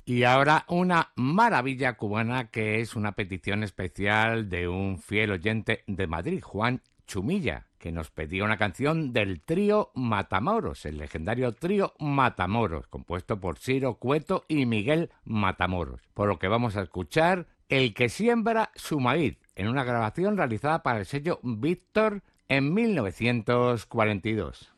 Y ahora una maravilla cubana que es una petición especial de un fiel oyente de Madrid, Juan Chumilla, que nos pedía una canción del trío Matamoros, el legendario trío Matamoros, compuesto por Ciro Cueto y Miguel Matamoros. Por lo que vamos a escuchar El que siembra su maíz, en una grabación realizada para el sello Víctor en 1942.